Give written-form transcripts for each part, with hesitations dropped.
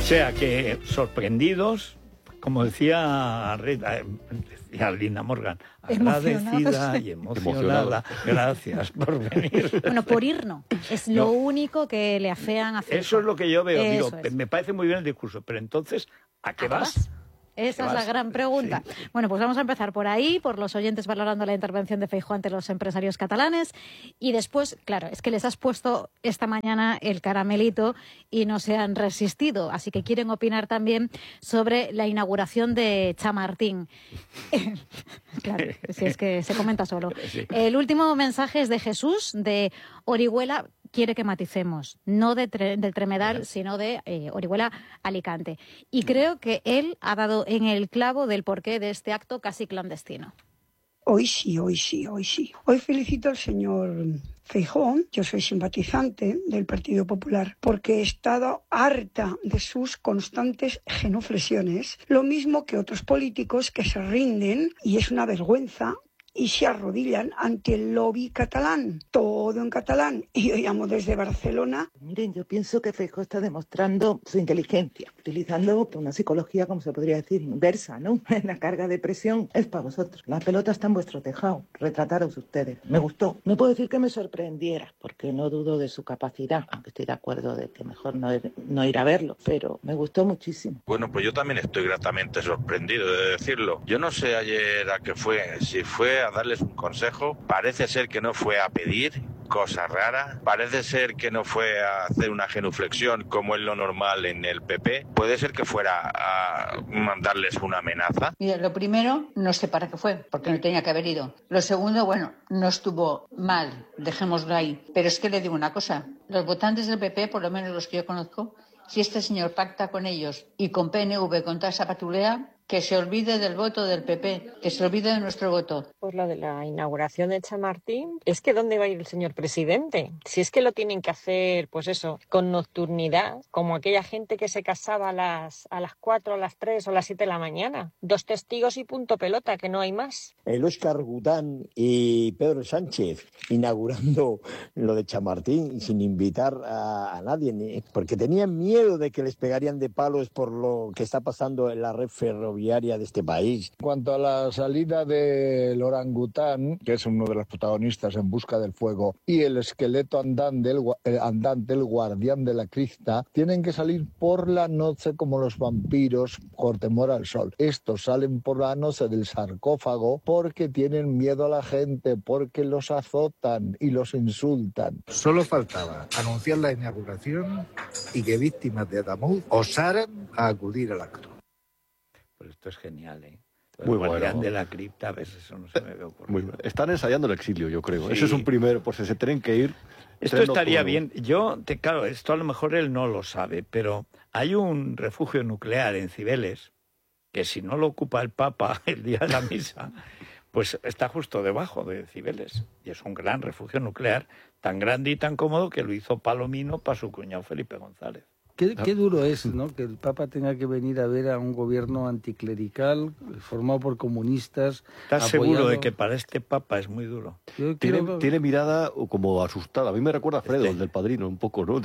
sea que sorprendidos, como decía Lina Morgan, agradecida y emocionada. Gracias por venir. Bueno, por ir no. Es lo único que le afean a Feijóo. Eso es lo que yo veo. Digo, Es. me parece muy bien el discurso, pero entonces, ¿a qué vas? Esa es la gran pregunta. Sí. Bueno, pues vamos a empezar por ahí, por los oyentes valorando la intervención de Feijóo ante los empresarios catalanes. Y después, claro, es que les has puesto esta mañana el caramelito y no se han resistido. Así que quieren opinar también sobre la inauguración de Chamartín. Claro, si es que se comenta solo. Sí. El último mensaje es de Jesús, de Orihuela. Quiere que maticemos, no del Tremedal, sino de Orihuela Alicante. Y creo que él ha dado en el clavo del porqué de este acto casi clandestino. Hoy sí. Hoy felicito al señor Feijóo, yo soy simpatizante del Partido Popular, porque he estado harta de sus constantes genuflexiones, lo mismo que otros políticos que se rinden, y es una vergüenza, y se arrodillan ante el lobby catalán, todo en catalán. Y hoy llamo desde Barcelona. Miren, yo pienso que Feijóo está demostrando su inteligencia, utilizando una psicología, como se podría decir, inversa, ¿no? La carga de presión es para vosotros. La pelota está en vuestro tejado. Retrataros ustedes. Me gustó. No puedo decir que me sorprendiera, porque no dudo de su capacidad, aunque estoy de acuerdo de que mejor no ir a verlo, pero me gustó muchísimo. Bueno, pues yo también estoy gratamente sorprendido de decirlo. Yo no sé ayer a qué fue, si fue a darles un consejo, parece ser que no fue a pedir cosas raras, parece ser que no fue a hacer una genuflexión como es lo normal en el PP, puede ser que fuera a mandarles una amenaza. Mira, lo primero, no sé para qué fue, porque no tenía que haber ido. Lo segundo, bueno, no estuvo mal, dejémoslo ahí. Pero es que le digo una cosa, los votantes del PP, por lo menos los que yo conozco, si este señor pacta con ellos y con PNV, con toda esa patulea, que se olvide del voto del PP, que se olvide de nuestro voto. Pues lo de la inauguración de Chamartín, es que ¿dónde va a ir el señor presidente? Si es que lo tienen que hacer, pues eso, con nocturnidad, como aquella gente que se casaba a las 4, a las 3 o a las 7 de la mañana. 2 testigos y punto pelota, que no hay más. El Óscar Gután y Pedro Sánchez inaugurando lo de Chamartín sin invitar a nadie, porque tenían miedo de que les pegarían de palos por lo que está pasando en la red ferroviaria de este país. En cuanto a la salida del orangután, que es uno de los protagonistas en Busca del Fuego, y el esqueleto andante, el guardián de la cripta, tienen que salir por la noche como los vampiros por temor al sol. Estos salen por la noche del sarcófago porque tienen miedo a la gente, porque los azotan y los insultan. Solo faltaba anunciar la inauguración y que víctimas de Adamuz osaran a acudir al acto. Pues esto es genial, ¿eh? Muy bueno. De la cripta, a veces eso no se me ve ocurrir. Están ensayando el exilio, yo creo. Sí. Ese es un primero, por si se tienen que ir. Esto estaría bien. Claro, esto a lo mejor él no lo sabe, pero hay un refugio nuclear en Cibeles que si no lo ocupa el Papa el día de la misa, pues está justo debajo de Cibeles. Y es un gran refugio nuclear, tan grande y tan cómodo que lo hizo Palomino para su cuñado Felipe González. Qué duro es, ¿no?, que el Papa tenga que venir a ver a un gobierno anticlerical formado por comunistas. ¿Estás seguro de que para este Papa es muy duro? Tiene mirada como asustada. A mí me recuerda a Fredo, el del Padrino, un poco, ¿no?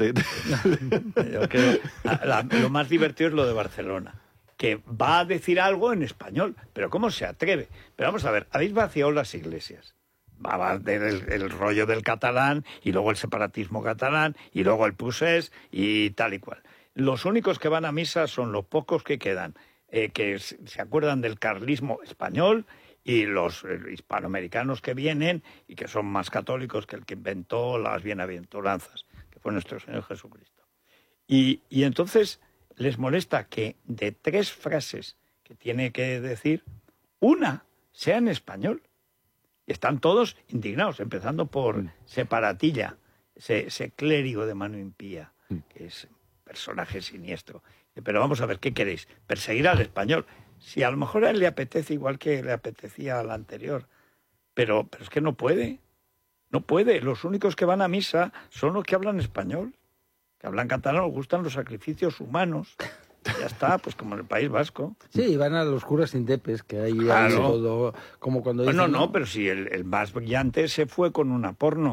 Yo creo, lo más divertido es lo de Barcelona, que va a decir algo en español, pero ¿cómo se atreve? Pero vamos a ver, habéis vaciado las iglesias. Va a ver el rollo del catalán y luego el separatismo catalán y luego el procés y tal y cual. Los únicos que van a misa son los pocos que quedan, que se acuerdan del carlismo español y los hispanoamericanos que vienen y que son más católicos que el que inventó las bienaventuranzas, que fue nuestro Señor Jesucristo. Y entonces les molesta que de 3 frases que tiene que decir, una sea en español. Y están todos indignados, empezando por Separatilla, ese clérigo de mano impía, que es un personaje siniestro. Pero vamos a ver, ¿qué queréis? Perseguir al español. Si a lo mejor a él le apetece igual que le apetecía al anterior, pero es que no puede. No puede. Los únicos que van a misa son los que hablan español. Que hablan catalán, les gustan los sacrificios humanos. Ya está, pues como en el País Vasco. Sí, van a los curas indepes, que ahí claro. hay todo, como cuando dicen... No, pero si el más brillante se fue con una porno,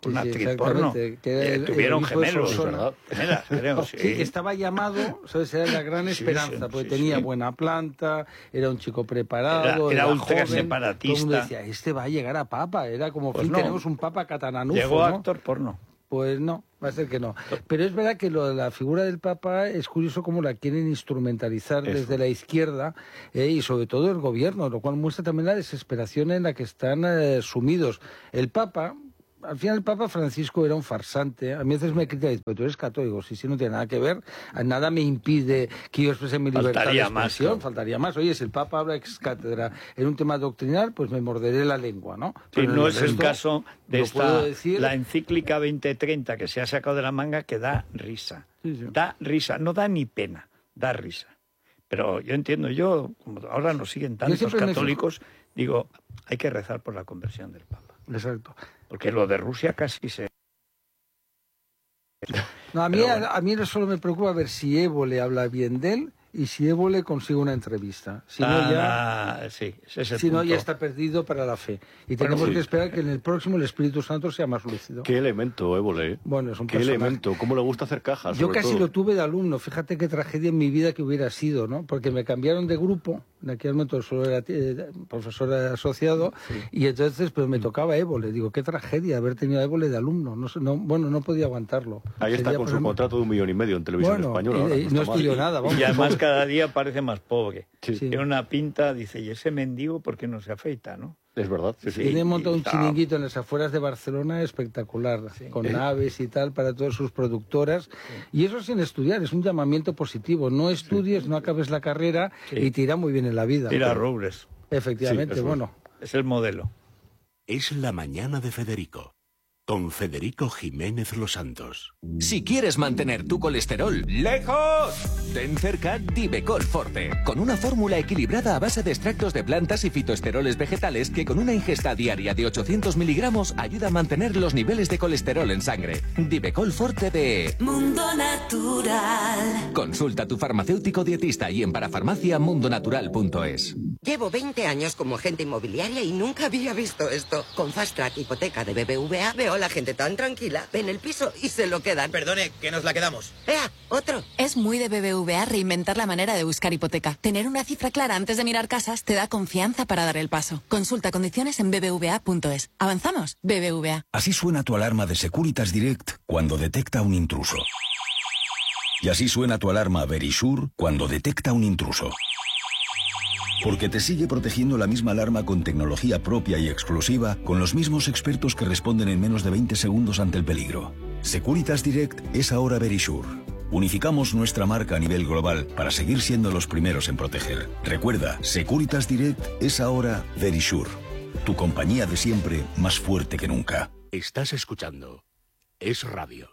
una Sí, actriz porno. Tuvieron gemelos, gemelas, creo, sí. Sí, estaba llamado, ¿sabes? Era la gran esperanza, porque tenía buena planta, era un chico preparado, era ultra joven, separatista. todo el mundo decía, este va a llegar a papa, era como, Pues fin, no. tenemos un papa catalanufo, Llegó ¿no? actor porno. Pues no, va a ser que no. Pero es verdad que lo de la figura del Papa es curioso cómo la quieren instrumentalizar desde la izquierda y sobre todo el gobierno, lo cual muestra también la desesperación en la que están sumidos. El Papa... Al final el Papa Francisco era un farsante. A mí a veces me critican, pero tú eres católico, si no tiene nada que ver, nada me impide que yo exprese mi libertad de expresión, faltaría más. Oye, si el Papa habla ex cátedra en un tema doctrinal, pues me morderé la lengua, ¿no? Sí, no es el caso de la encíclica 2030 que se ha sacado de la manga, que da risa. Da risa, no da ni pena, da risa. Pero yo entiendo, como ahora nos siguen tantos católicos, digo, hay que rezar por la conversión del Papa. Exacto. Porque lo de Rusia casi se... No, a mí no solo me preocupa ver si Evo le habla bien de él y si Evo le consigue una entrevista. Si no, ya está perdido para la fe. Y tenemos que esperar que en el próximo el Espíritu Santo sea más lúcido. Qué elemento, Évole. Bueno, es un Qué personaje. elemento. Cómo le gusta hacer cajas. Yo casi lo tuve de alumno. Fíjate qué tragedia en mi vida que hubiera sido, ¿no? Porque me cambiaron de grupo. En aquel momento solo era profesor asociado. Y entonces pues me tocaba Évole. Digo, qué tragedia haber tenido a Évole de alumno. No podía aguantarlo. Ahí está con su contrato de 1,5 millones en televisión española. No estudió nada. Vamos, y además cada día parece más pobre. Sí. Tiene una pinta, dice, y ese mendigo, ¿por qué no se afeita, no? Es verdad. Tiene montado un chiringuito en las afueras de Barcelona espectacular, con naves y tal, para todas sus productoras. Y eso sin estudiar, es un llamamiento positivo. No estudies, no acabes la carrera y te irá muy bien en la vida. Tira Robles. Efectivamente, bueno. Es el modelo. Es la mañana de Federico. Con Federico Jiménez Los Santos. Si quieres mantener tu colesterol lejos, ten cerca Divecol Forte, con una fórmula equilibrada a base de extractos de plantas y fitoesteroles vegetales que con una ingesta diaria de 800 miligramos ayuda a mantener los niveles de colesterol en sangre. Divecol Forte de Mundo Natural. Consulta a tu farmacéutico dietista y en parafarmaciamundonatural.es. Llevo 20 años como agente inmobiliaria y nunca había visto esto. Con Fast Track Hipoteca de BBVA veo a la gente tan tranquila. Ven el piso y se lo quedan. Perdone, que nos la quedamos. ¡Ea! ¡Otro! Es muy de BBVA reinventar la manera de buscar hipoteca. Tener una cifra clara antes de mirar casas te da confianza para dar el paso. Consulta condiciones en bbva.es. ¿Avanzamos? BBVA. Así suena tu alarma de Securitas Direct cuando detecta un intruso. Y así suena tu alarma Verisure cuando detecta un intruso. Porque te sigue protegiendo la misma alarma con tecnología propia y exclusiva, con los mismos expertos que responden en menos de 20 segundos ante el peligro. Securitas Direct es ahora Verisure. Unificamos nuestra marca a nivel global para seguir siendo los primeros en proteger. Recuerda, Securitas Direct es ahora Verisure. Tu compañía de siempre más fuerte que nunca. Estás escuchando Es Radio.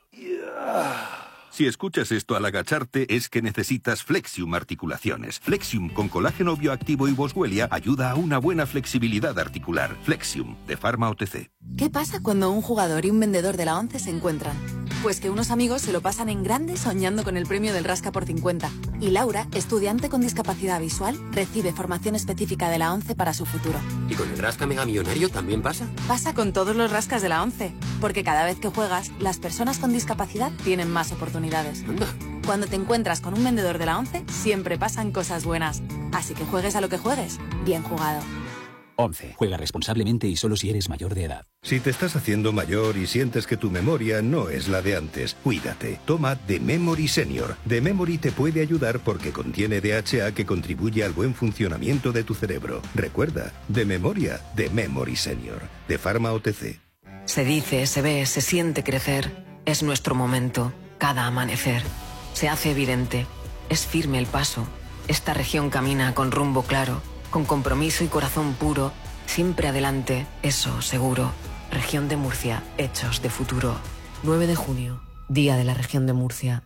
Si escuchas esto al agacharte es que necesitas Flexium Articulaciones. Flexium con colágeno bioactivo y boswellia ayuda a una buena flexibilidad articular. Flexium, de Pharma OTC. ¿Qué pasa cuando un jugador y un vendedor de la ONCE se encuentran? Pues que unos amigos se lo pasan en grande soñando con el premio del Rasca por 50. Y Laura, estudiante con discapacidad visual, recibe formación específica de la ONCE para su futuro. ¿Y con el Rasca Mega Millonario también pasa? Pasa con todos los rascas de la ONCE, porque cada vez que juegas, las personas con discapacidad tienen más oportunidades. Anda. Cuando te encuentras con un vendedor de la ONCE, siempre pasan cosas buenas. Así que juegues a lo que juegues, bien jugado. 11. Juega responsablemente y solo si eres mayor de edad. Si te estás haciendo mayor y sientes que tu memoria no es la de antes, cuídate. Toma The Memory Senior. The Memory te puede ayudar porque contiene DHA que contribuye al buen funcionamiento de tu cerebro. Recuerda, de memoria, The Memory Senior. De Pharma OTC. Se dice, se ve, se siente crecer. Es nuestro momento, cada amanecer. Se hace evidente. Es firme el paso. Esta región camina con rumbo claro. Con compromiso y corazón puro, siempre adelante, eso seguro. Región de Murcia, hechos de futuro. 9 de junio, Día de la Región de Murcia.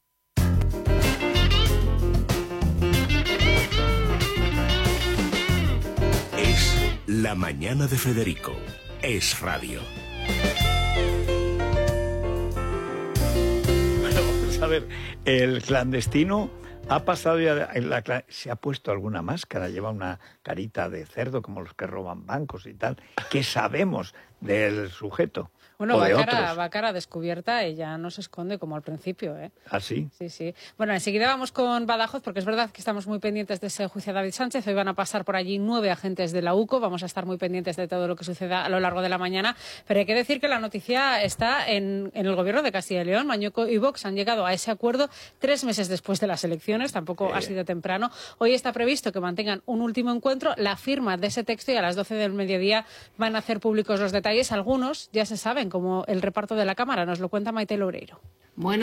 Es la mañana de Federico. Es Radio. Bueno, vamos a ver, el clandestino... Ha pasado ya, se ha puesto alguna máscara, lleva una carita de cerdo como los que roban bancos y tal. ¿Qué sabemos del sujeto? Bueno, o de va cara descubierta, ella no se esconde como al principio, ¿eh? ¿Ah, sí? Sí, sí. Bueno, enseguida vamos con Badajoz, porque es verdad que estamos muy pendientes de ese juicio a David Sánchez. Hoy van a pasar por allí 9 agentes de la UCO. Vamos a estar muy pendientes de todo lo que suceda a lo largo de la mañana. Pero hay que decir que la noticia está en el gobierno de Castilla y León. Mañueco y Vox han llegado a ese acuerdo 3 meses después de las elecciones. Tampoco ha sido temprano. Hoy está previsto que mantengan un último encuentro, la firma de ese texto, y a las 12 del mediodía van a hacer públicos los detalles. Algunos ya se saben, como el reparto de la Cámara. Nos lo cuenta Maite Loureiro. Bueno.